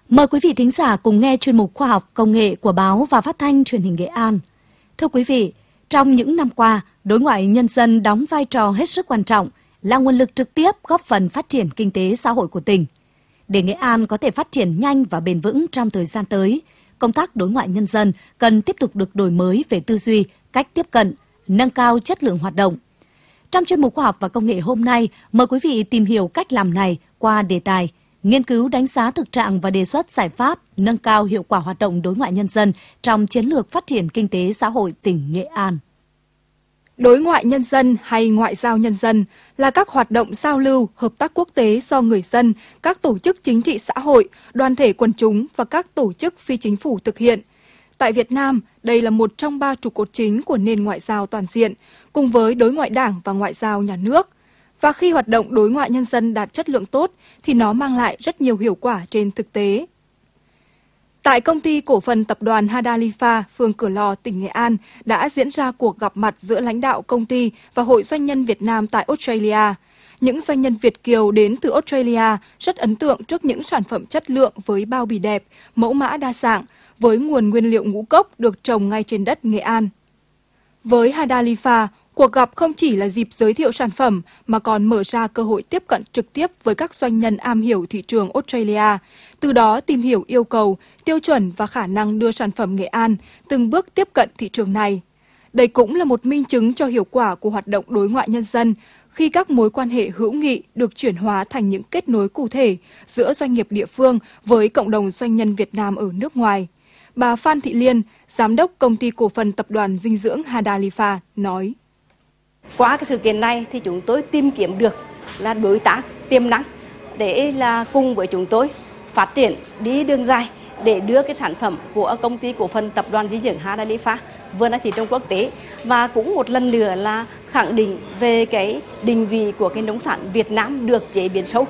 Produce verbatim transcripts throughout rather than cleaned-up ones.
Mời quý vị thính giả cùng nghe chuyên mục Khoa học Công nghệ của Báo và Phát thanh Truyền hình Nghệ An. Thưa quý vị, trong những năm qua, đối ngoại nhân dân đóng vai trò hết sức quan trọng, là nguồn lực trực tiếp góp phần phát triển kinh tế xã hội của tỉnh. Để Nghệ An có thể phát triển nhanh và bền vững trong thời gian tới, công tác đối ngoại nhân dân cần tiếp tục được đổi mới về tư duy, cách tiếp cận, nâng cao chất lượng hoạt động. Trong chuyên mục Khoa học và Công nghệ hôm nay, mời quý vị tìm hiểu cách làm này qua đề tài nghiên cứu đánh giá thực trạng và đề xuất giải pháp nâng cao hiệu quả hoạt động đối ngoại nhân dân trong chiến lược phát triển kinh tế xã hội tỉnh Nghệ An. Đối ngoại nhân dân hay ngoại giao nhân dân là các hoạt động giao lưu, hợp tác quốc tế do người dân, các tổ chức chính trị xã hội, đoàn thể quần chúng và các tổ chức phi chính phủ thực hiện. Tại Việt Nam, đây là một trong ba trụ cột chính của nền ngoại giao toàn diện, cùng với đối ngoại đảng và ngoại giao nhà nước. Và khi hoạt động đối ngoại nhân dân đạt chất lượng tốt, thì nó mang lại rất nhiều hiệu quả trên thực tế. Tại công ty cổ phần tập đoàn Hadalifa, phường Cửa Lò, tỉnh Nghệ An đã diễn ra cuộc gặp mặt giữa lãnh đạo công ty và Hội Doanh nhân Việt Nam tại Australia. Những doanh nhân Việt kiều đến từ Australia rất ấn tượng trước những sản phẩm chất lượng với bao bì đẹp, mẫu mã đa dạng, với nguồn nguyên liệu ngũ cốc được trồng ngay trên đất Nghệ An. Với Hadalifa, cuộc gặp không chỉ là dịp giới thiệu sản phẩm mà còn mở ra cơ hội tiếp cận trực tiếp với các doanh nhân am hiểu thị trường Australia, từ đó tìm hiểu yêu cầu, tiêu chuẩn và khả năng đưa sản phẩm Nghệ An từng bước tiếp cận thị trường này. Đây cũng là một minh chứng cho hiệu quả của hoạt động đối ngoại nhân dân khi các mối quan hệ hữu nghị được chuyển hóa thành những kết nối cụ thể giữa doanh nghiệp địa phương với cộng đồng doanh nhân Việt Nam ở nước ngoài. Bà Phan Thị Liên, Giám đốc Công ty Cổ phần Tập đoàn Dinh dưỡng Hadalifa nói. Qua cái sự kiện này thì chúng tôi tìm kiếm được là đối tác tiềm năng để là cùng với chúng tôi phát triển đi đường dài để đưa cái sản phẩm của công ty cổ phần tập đoàn dinh dưỡng Hadalifa vươn ra thị trường quốc tế, và cũng một lần nữa là khẳng định về cái định vị của cái nông sản Việt Nam được chế biến sâu.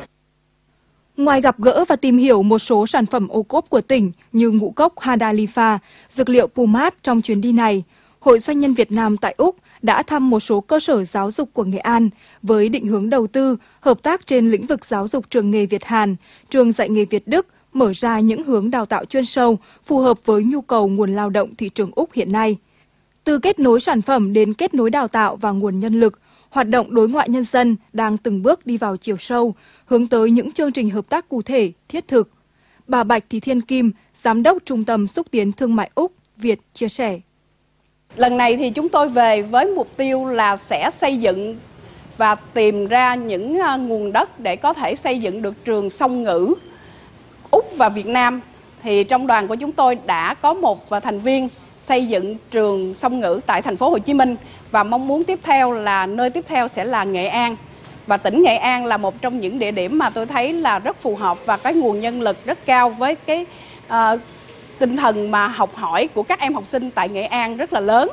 Ngoài gặp gỡ và tìm hiểu một số sản phẩm ô cốp của tỉnh như ngũ cốc Hadalifa, dược liệu Pumat trong chuyến đi này, Hội Doanh nhân Việt Nam tại Úc đã thăm một số cơ sở giáo dục của Nghệ An với định hướng đầu tư, hợp tác trên lĩnh vực giáo dục trường nghề Việt Hàn, trường dạy nghề Việt Đức, mở ra những hướng đào tạo chuyên sâu phù hợp với nhu cầu nguồn lao động thị trường Úc hiện nay. Từ kết nối sản phẩm đến kết nối đào tạo và nguồn nhân lực, hoạt động đối ngoại nhân dân đang từng bước đi vào chiều sâu, hướng tới những chương trình hợp tác cụ thể, thiết thực. Bà Bạch Thị Thiên Kim, Giám đốc Trung tâm Xúc tiến Thương mại Úc, Việt chia sẻ. Lần này thì chúng tôi về với mục tiêu là sẽ xây dựng và tìm ra những nguồn đất để có thể xây dựng được trường song ngữ Úc và Việt Nam. Thì trong đoàn của chúng tôi đã có một thành viên xây dựng trường song ngữ tại thành phố Hồ Chí Minh, và mong muốn tiếp theo là nơi tiếp theo sẽ là Nghệ An. Và tỉnh Nghệ An là một trong những địa điểm mà tôi thấy là rất phù hợp và cái nguồn nhân lực rất cao với cái uh, tinh thần mà học hỏi của các em học sinh tại Nghệ An rất là lớn.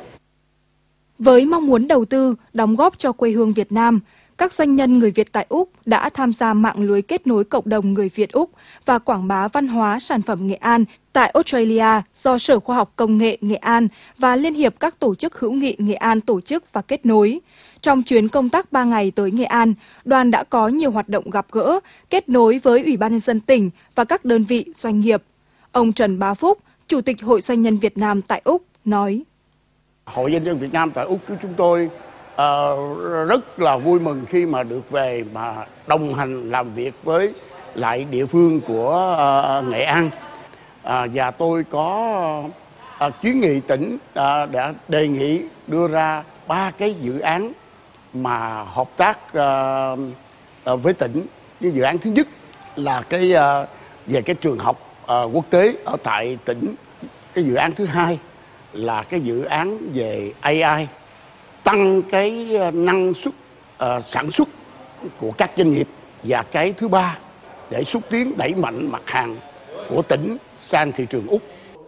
Với mong muốn đầu tư, đóng góp cho quê hương Việt Nam, các doanh nhân người Việt tại Úc đã tham gia mạng lưới kết nối cộng đồng người Việt Úc và quảng bá văn hóa sản phẩm Nghệ An tại Australia do Sở Khoa học Công nghệ Nghệ An và Liên hiệp các tổ chức hữu nghị Nghệ An tổ chức và kết nối. Trong chuyến công tác ba ngày tới Nghệ An, đoàn đã có nhiều hoạt động gặp gỡ, kết nối với Ủy ban nhân dân tỉnh và các đơn vị doanh nghiệp. Ông Trần Bá Phúc, Chủ tịch Hội Doanh nhân Việt Nam tại Úc, nói. Hội Doanh nhân Việt Nam tại Úc của chúng tôi uh, rất là vui mừng khi mà được về mà đồng hành làm việc với lại địa phương của uh, Nghệ An. Uh, và tôi có uh, kiến nghị tỉnh uh, đã đề nghị đưa ra ba cái dự án mà hợp tác uh, uh, với tỉnh. Cái dự án thứ nhất là cái uh, về cái trường học uh, quốc tế ở tại tỉnh. Cái dự án thứ hai là cái dự án về a i, tăng cái năng suất uh, sản xuất của các doanh nghiệp. Và cái thứ ba để xúc tiến đẩy mạnh mặt hàng của tỉnh sang thị trường Úc.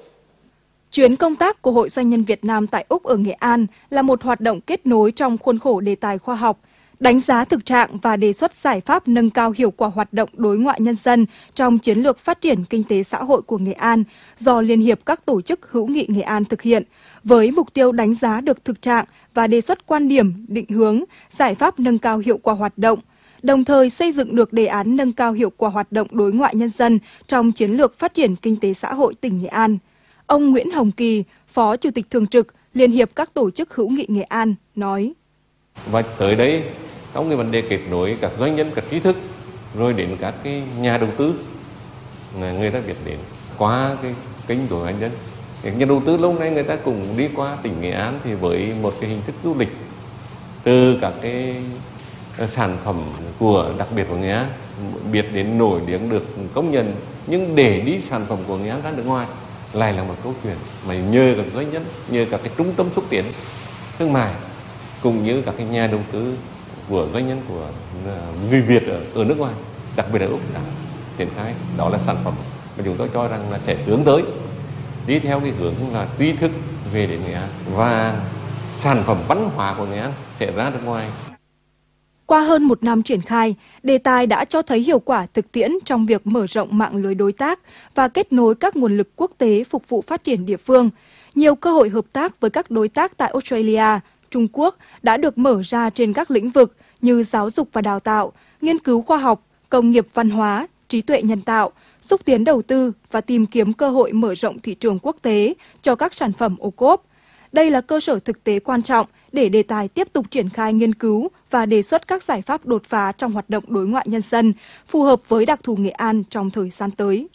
Chuyến công tác của Hội Doanh nhân Việt Nam tại Úc ở Nghệ An là một hoạt động kết nối trong khuôn khổ đề tài khoa học, đánh giá thực trạng và đề xuất giải pháp nâng cao hiệu quả hoạt động đối ngoại nhân dân trong chiến lược phát triển kinh tế xã hội của Nghệ An do Liên hiệp các tổ chức hữu nghị Nghệ An thực hiện, với mục tiêu đánh giá được thực trạng và đề xuất quan điểm, định hướng, giải pháp nâng cao hiệu quả hoạt động, đồng thời xây dựng được đề án nâng cao hiệu quả hoạt động đối ngoại nhân dân trong chiến lược phát triển kinh tế xã hội tỉnh Nghệ An. Ông Nguyễn Hồng Kỳ, Phó Chủ tịch Thường trực Liên hiệp các tổ chức hữu nghị Nghệ An nói: Và tới đây, trong cái vấn đề kết nối các doanh nhân, các trí thức, rồi đến các cái nhà đầu tư, người ta biết đến qua cái kênh của doanh nhân. Các nhà đầu tư lâu nay người ta cũng đi qua tỉnh Nghệ An thì với một cái hình thức du lịch từ các cái sản phẩm của đặc biệt của Nghệ An, biết đến nổi tiếng được công nhận, nhưng để đi sản phẩm của Nghệ An ra nước ngoài lại là một câu chuyện mà nhờ các doanh nhân, nhờ các cái trung tâm xúc tiến thương mại cũng như các cái nhà đầu tư của doanh nhân của người Việt ở, ở nước ngoài, đặc biệt là Úc đã triển khai. Đó là sản phẩm mà chúng tôi cho rằng là sẽ hướng tới đi theo cái hướng là tri thức về đến Nghệ An và sản phẩm văn hóa của Nghệ An sẽ ra nước ngoài. Qua hơn một năm triển khai, đề tài đã cho thấy hiệu quả thực tiễn trong việc mở rộng mạng lưới đối tác và kết nối các nguồn lực quốc tế phục vụ phát triển địa phương. Nhiều cơ hội hợp tác với các đối tác tại Australia, Trung Quốc đã được mở ra trên các lĩnh vực như giáo dục và đào tạo, nghiên cứu khoa học, công nghiệp văn hóa, trí tuệ nhân tạo, xúc tiến đầu tư và tìm kiếm cơ hội mở rộng thị trường quốc tế cho các sản phẩm ô cốp. Đây là cơ sở thực tế quan trọng để đề tài tiếp tục triển khai nghiên cứu và đề xuất các giải pháp đột phá trong hoạt động đối ngoại nhân dân, phù hợp với đặc thù Nghệ An trong thời gian tới.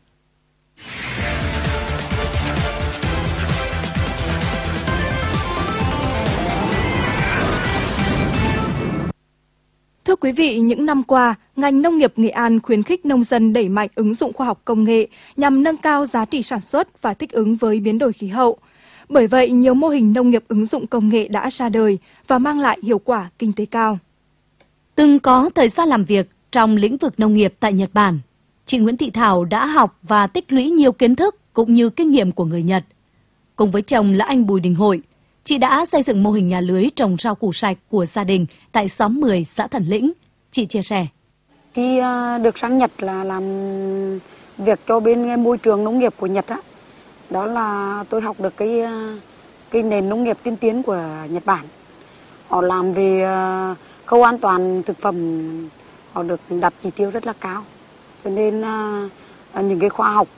Thưa quý vị, những năm qua, ngành nông nghiệp Nghệ An khuyến khích nông dân đẩy mạnh ứng dụng khoa học công nghệ nhằm nâng cao giá trị sản xuất và thích ứng với biến đổi khí hậu. Bởi vậy, nhiều mô hình nông nghiệp ứng dụng công nghệ đã ra đời và mang lại hiệu quả kinh tế cao. Từng có thời gian làm việc trong lĩnh vực nông nghiệp tại Nhật Bản, chị Nguyễn Thị Thảo đã học và tích lũy nhiều kiến thức cũng như kinh nghiệm của người Nhật. Cùng với chồng là anh Bùi Đình Hội, chị đã xây dựng mô hình nhà lưới trồng rau củ sạch của gia đình tại xóm mười, xã Thần Lĩnh. Chị chia sẻ. Khi được sang Nhật là làm việc cho bên môi trường nông nghiệp của Nhật á, đó là tôi học được cái cái nền nông nghiệp tiên tiến của Nhật Bản. Họ làm về khâu an toàn thực phẩm, họ được đặt chỉ tiêu rất là cao. Cho nên những cái khoa học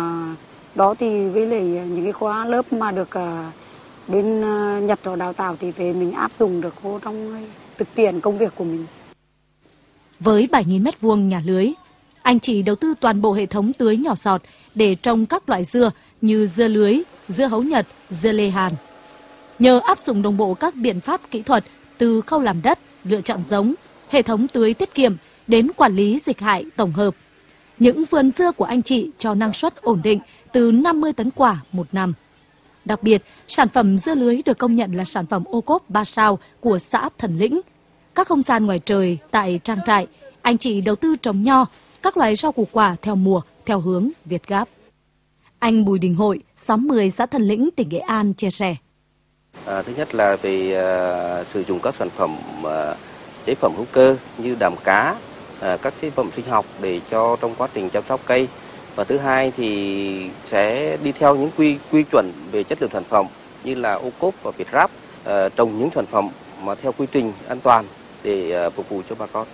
đó thì với lại những cái khóa lớp mà được bên Nhật họ đào tạo thì về mình áp dụng được vô trong thực tiễn công việc của mình. Với bảy nghìn mét vuông nhà lưới, anh chị đầu tư toàn bộ hệ thống tưới nhỏ giọt để trồng các loại dưa như dưa lưới, dưa hấu Nhật, dưa lê Hàn. Nhờ áp dụng đồng bộ các biện pháp kỹ thuật từ khâu làm đất, lựa chọn giống, hệ thống tưới tiết kiệm đến quản lý dịch hại tổng hợp, những vườn dưa của anh chị cho năng suất ổn định từ năm mươi tấn quả một năm. Đặc biệt, sản phẩm dưa lưới được công nhận là sản phẩm ô cốp ba sao của xã Thần Lĩnh. Các không gian ngoài trời tại trang trại, anh chị đầu tư trồng nho, các loại rau củ quả theo mùa, theo hướng Việt Gáp. Anh Bùi Đình Hội, xóm mười, xã Thần Lĩnh, tỉnh Nghệ An chia sẻ. À, thứ nhất là về uh, sử dụng các sản phẩm uh, chế phẩm hữu cơ như đạm cá, uh, các chế phẩm sinh học để cho trong quá trình chăm sóc cây. Và thứ hai thì sẽ đi theo những quy quy chuẩn về chất lượng sản phẩm như là ô cốp và Việt Gáp, uh, trồng những sản phẩm mà theo quy trình an toàn để uh, phục vụ cho bà con.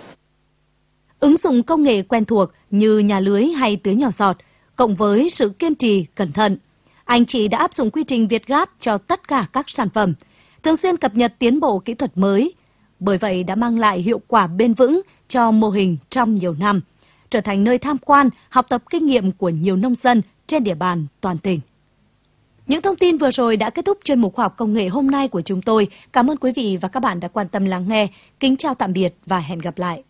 Ứng dụng công nghệ quen thuộc như nhà lưới hay tưới nhỏ giọt, cộng với sự kiên trì, cẩn thận, anh chị đã áp dụng quy trình Việt Gáp cho tất cả các sản phẩm, thường xuyên cập nhật tiến bộ kỹ thuật mới. Bởi vậy đã mang lại hiệu quả bền vững cho mô hình trong nhiều năm, trở thành nơi tham quan, học tập kinh nghiệm của nhiều nông dân trên địa bàn toàn tỉnh. Những thông tin vừa rồi đã kết thúc chuyên mục khoa học công nghệ hôm nay của chúng tôi. Cảm ơn quý vị và các bạn đã quan tâm lắng nghe. Kính chào tạm biệt và hẹn gặp lại.